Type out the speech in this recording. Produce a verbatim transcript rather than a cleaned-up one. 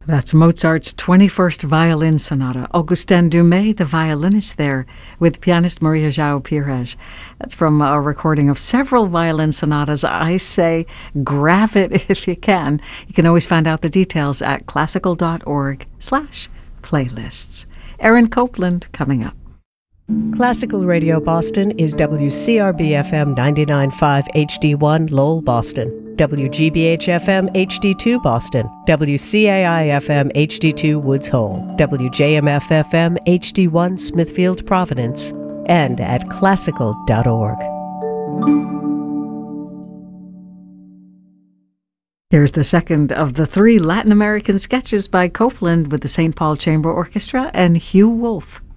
That's Mozart's twenty-first Violin Sonata. Augustin Dumay, the violinist there, with pianist Maria João Pires. That's from a recording of several violin sonatas. I say grab it if you can. You can always find out the details at classical.org slash playlists. Erin Copeland coming up. Classical Radio Boston is W C R B F M ninety-nine point five H D one Lowell, Boston, W G B H F M H D two Boston, W C A I F M H D two Woods Hole, W J M F F M H D one Smithfield, Providence, and at classical dot org. Here's the second of the three Latin American sketches by Copeland with the Saint Paul Chamber Orchestra and Hugh Wolf.